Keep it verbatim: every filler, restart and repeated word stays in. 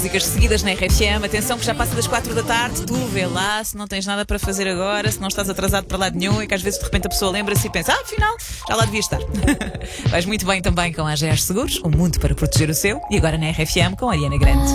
Músicas seguidas na R F M. Atenção que já passa das quatro da tarde. Tu vê lá se não tens nada para fazer agora, se não estás atrasado para lado nenhum e que às vezes de repente a pessoa lembra-se e pensa, ah, afinal, já lá devia estar. Vais muito bem também com a A G S Seguros, o mundo para proteger o seu. E agora na R F M com a Ariana Grande.